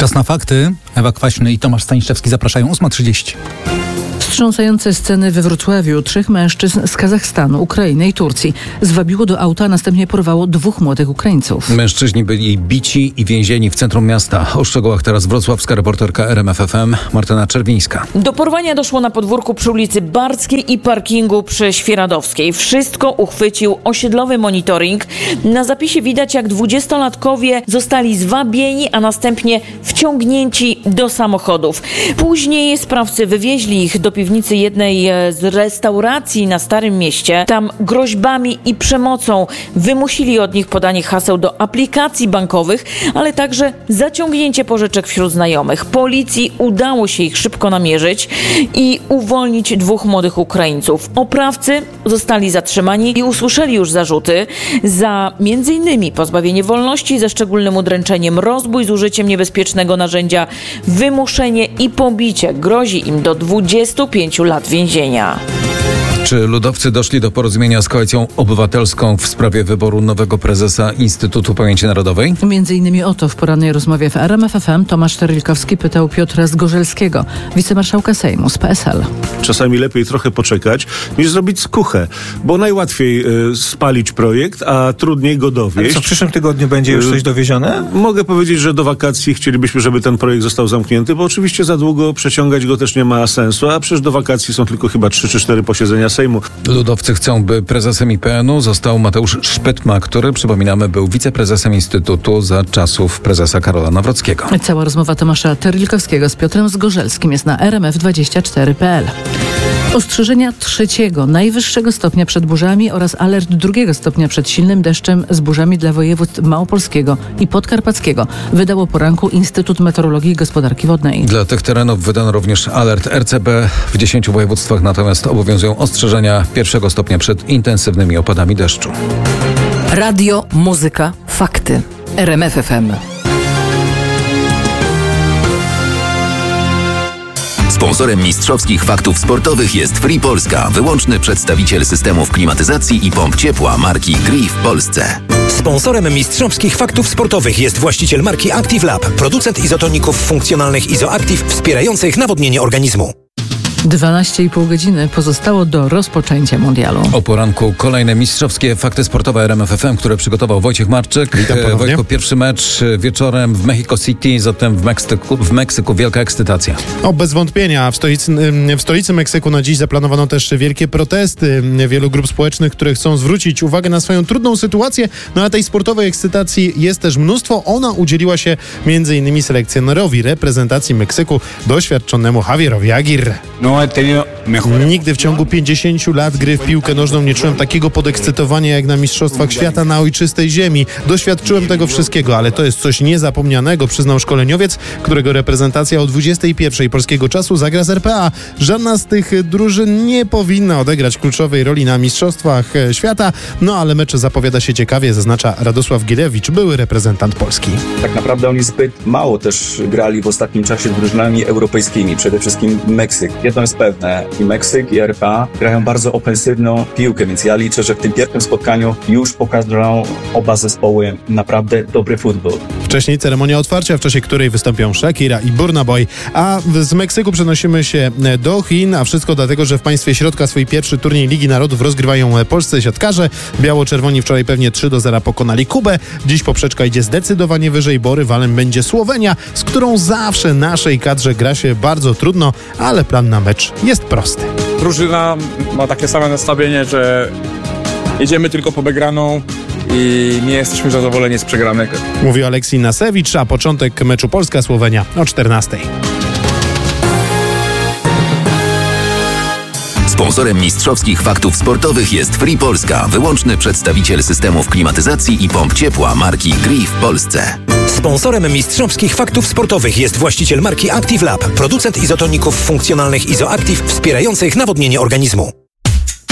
Czas na fakty. Ewa Kwaśny i Tomasz Staniszewski zapraszają. 8:30. Wstrząsające sceny we Wrocławiu. 3 mężczyzn z Kazachstanu, Ukrainy i Turcji zwabiło do auta, a następnie porwało 2 młodych Ukraińców. Mężczyźni byli bici i więzieni w centrum miasta. O szczegółach teraz wrocławska reporterka RMF FM Martyna Czerwińska. Do porwania doszło na podwórku przy ulicy Bardzkiej i parkingu przy Świeradowskiej. Wszystko uchwycił osiedlowy monitoring. Na zapisie widać, jak 20-latkowie zostali zwabieni, a następnie wciągnięci do samochodów. Później sprawcy wywieźli ich do piwnicy jednej z restauracji na Starym Mieście. Tam groźbami i przemocą wymusili od nich podanie haseł do aplikacji bankowych, ale także zaciągnięcie pożyczek wśród znajomych. Policji udało się ich szybko namierzyć i uwolnić 2 młodych Ukraińców. Oprawcy zostali zatrzymani i usłyszeli już zarzuty za m.in. pozbawienie wolności ze szczególnym udręczeniem, rozbój z użyciem niebezpiecznego narzędzia, wymuszenie i pobicie. Grozi im do 25 lat więzienia. Czy ludowcy doszli do porozumienia z Koalicją Obywatelską w sprawie wyboru nowego prezesa Instytutu Pamięci Narodowej? Między innymi o to w porannej rozmowie w RMF FM Tomasz Terlikowski pytał Piotra Zgorzelskiego, wicemarszałka Sejmu z PSL. Czasami lepiej trochę poczekać, niż zrobić skuchę, bo najłatwiej spalić projekt, a trudniej go dowieść. Ale co, w przyszłym tygodniu będzie już coś dowiezione? Mogę powiedzieć, że do wakacji chcielibyśmy, żeby ten projekt został zamknięty, bo oczywiście za długo przeciągać go też nie ma sensu, a przecież do wakacji są tylko chyba 3 czy 4 posiedzenia Sejmu. Ludowcy chcą, by prezesem IPN-u został Mateusz Szpytma, który, przypominamy, był wiceprezesem Instytutu za czasów prezesa Karola Nawrockiego. Cała rozmowa Tomasza Terlikowskiego z Piotrem Zgorzelskim jest na rmf24.pl. Ostrzeżenia 3. najwyższego stopnia przed burzami oraz alert 2. stopnia przed silnym deszczem z burzami dla województw małopolskiego i podkarpackiego wydał o poranku Instytut Meteorologii i Gospodarki Wodnej. Dla tych terenów wydano również alert RCB. W 10 województwach natomiast obowiązują ostrzeżenia 1. stopnia przed intensywnymi opadami deszczu. Radio, muzyka, fakty. RMF FM. Sponsorem mistrzowskich faktów sportowych jest Free Polska, wyłączny przedstawiciel systemów klimatyzacji i pomp ciepła marki Gree w Polsce. Sponsorem mistrzowskich faktów sportowych jest właściciel marki Active Lab, producent izotoników funkcjonalnych Izoactive wspierających nawodnienie organizmu. 12,5 godziny pozostało do rozpoczęcia mundialu. O poranku kolejne mistrzowskie fakty sportowe RMF FM, które przygotował Wojciech Marczyk. Witam ponownie. Wojtku, pierwszy mecz wieczorem w Mexico City, zatem w Meksyku wielka ekscytacja. Bez wątpienia. W stolicy Meksyku na dziś zaplanowano też wielkie protesty wielu grup społecznych, które chcą zwrócić uwagę na swoją trudną sytuację. No ale tej sportowej ekscytacji jest też mnóstwo. Ona udzieliła się m.in. selekcjonerowi reprezentacji Meksyku, doświadczonemu Javierowi Aguirre. Nigdy w ciągu 50 lat gry w piłkę nożną nie czułem takiego podekscytowania jak na Mistrzostwach Świata na ojczystej ziemi. Doświadczyłem tego wszystkiego, ale to jest coś niezapomnianego, przyznał szkoleniowiec, którego reprezentacja o 21 polskiego czasu zagra z RPA. Żadna z tych drużyn nie powinna odegrać kluczowej roli na Mistrzostwach Świata, no ale mecz zapowiada się ciekawie, zaznacza Radosław Gilewicz, były reprezentant Polski. Tak naprawdę oni zbyt mało też grali w ostatnim czasie z drużynami europejskimi, przede wszystkim Meksyk. Jedno jest pewne, i Meksyk, i RPA grają bardzo ofensywną piłkę, więc ja liczę, że w tym pierwszym spotkaniu już pokażą oba zespoły naprawdę dobry futbol. Wcześniej ceremonia otwarcia, w czasie której wystąpią Shakira i Burna Boy. A z Meksyku przenosimy się do Chin, a wszystko dlatego, że w państwie środka swój pierwszy turniej Ligi Narodów rozgrywają polscy siatkarze. Biało-czerwoni wczoraj pewnie 3-0 pokonali Kubę. Dziś poprzeczka idzie zdecydowanie wyżej, bo rywalem będzie Słowenia, z którą zawsze naszej kadrze gra się bardzo trudno, ale plan na mecz jest prosty. Drużyna ma takie same nastawienie, że jedziemy tylko po wygraną i nie jesteśmy zadowoleni z przegranych. Mówi Aleksij Nasewicz, a początek meczu Polska-Słowenia o 14:00. Sponsorem mistrzowskich faktów sportowych jest Free Polska, wyłączny przedstawiciel systemów klimatyzacji i pomp ciepła marki Gree w Polsce. Sponsorem mistrzowskich faktów sportowych jest właściciel marki Active Lab, producent izotoników funkcjonalnych Izoactive wspierających nawodnienie organizmu.